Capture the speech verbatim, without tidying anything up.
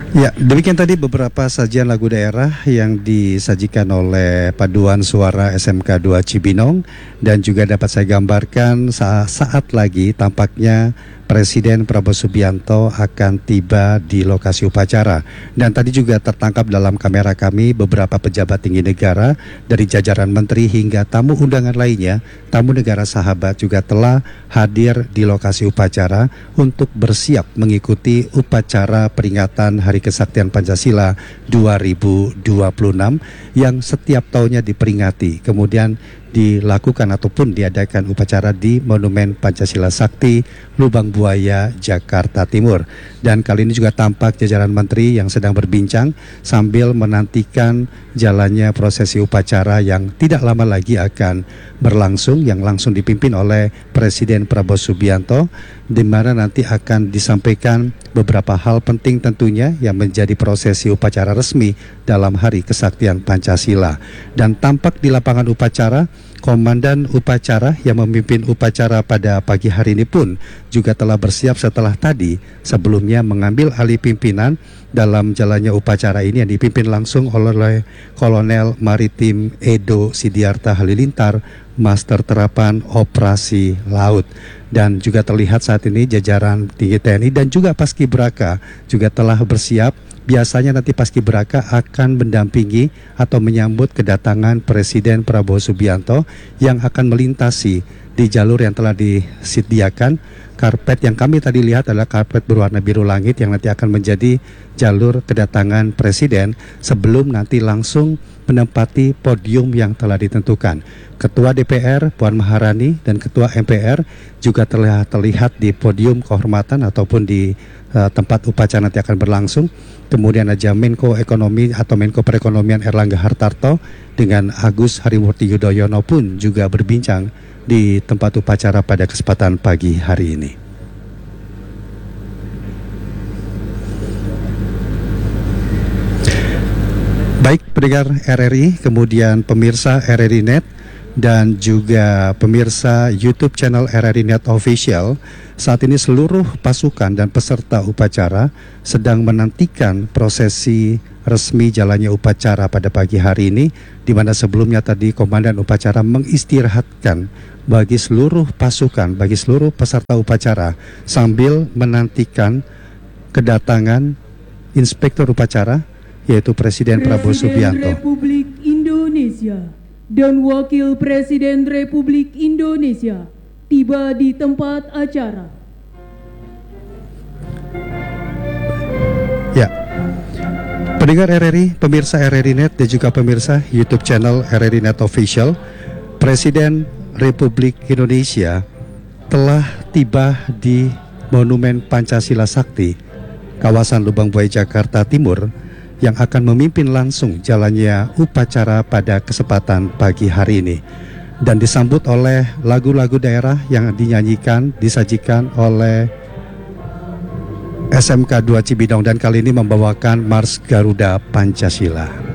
Ya, demikian tadi beberapa sajian lagu daerah yang disajikan oleh Paduan Suara S M K dua Cibinong, dan juga dapat saya gambarkan saat, saat lagi tampaknya Presiden Prabowo Subianto akan tiba di lokasi upacara. Dan tadi juga tertangkap dalam kamera kami beberapa pejabat tinggi negara dari jajaran menteri hingga tamu undangan lainnya, tamu negara sahabat juga telah hadir di lokasi upacara untuk bersiap mengikuti upacara peringatan Hari Kesaktian Pancasila dua ribu dua puluh enam yang setiap tahunnya diperingati. Kemudian dilakukan ataupun diadakan upacara di Monumen Pancasila Sakti, Lubang Buaya, Jakarta Timur. Dan kali ini juga tampak jajaran menteri yang sedang berbincang sambil menantikan jalannya prosesi upacara yang tidak lama lagi akan berlangsung, yang langsung dipimpin oleh Presiden Prabowo Subianto, di mana nanti akan disampaikan beberapa hal penting tentunya yang menjadi prosesi upacara resmi dalam Hari Kesaktian Pancasila. Dan tampak di lapangan upacara, Komandan Upacara yang memimpin upacara pada pagi hari ini pun juga telah bersiap setelah tadi sebelumnya mengambil alih pimpinan dalam jalannya upacara ini yang dipimpin langsung oleh Kolonel Maritim Edo Sidiarta Halilintar, Master Terapan Operasi Laut. Dan juga terlihat saat ini jajaran tinggi T N I dan juga Paskibraka juga telah bersiap. Biasanya nanti Paskibraka akan mendampingi atau menyambut kedatangan Presiden Prabowo Subianto yang akan melintasi di jalur yang telah disediakan. Karpet yang kami tadi lihat adalah karpet berwarna biru langit yang nanti akan menjadi jalur kedatangan Presiden sebelum nanti langsung menempati podium yang telah ditentukan. Ketua D P R Puan Maharani dan Ketua M P R juga telah terlihat di podium kehormatan ataupun di uh, tempat upacara nanti akan berlangsung. Kemudian ada Menko Ekonomi atau Menko Perekonomian Erlangga Hartarto dengan Agus Harimurti Yudhoyono pun juga berbincang di tempat upacara pada kesempatan pagi hari ini. Baik pendengar R R I, kemudian pemirsa R R I Net, dan juga pemirsa YouTube channel R R I Net Official, saat ini seluruh pasukan dan peserta upacara sedang menantikan prosesi resmi jalannya upacara pada pagi hari ini, di mana sebelumnya tadi Komandan Upacara mengistirahatkan bagi seluruh pasukan, bagi seluruh peserta upacara sambil menantikan kedatangan Inspektur Upacara yaitu Presiden Prabowo Subianto. Presiden Republik Indonesia dan Wakil Presiden Republik Indonesia tiba di tempat acara. Ya, pendengar R R I, pemirsa R R I Net dan juga pemirsa YouTube channel R R I Net Official, Presiden Republik Indonesia telah tiba di Monumen Pancasila Sakti, kawasan Lubang Buaya, Jakarta Timur, yang akan memimpin langsung jalannya upacara pada kesempatan pagi hari ini. Dan disambut oleh lagu-lagu daerah yang dinyanyikan, disajikan oleh S M K dua Cibinong, dan kali ini membawakan Mars Garuda Pancasila.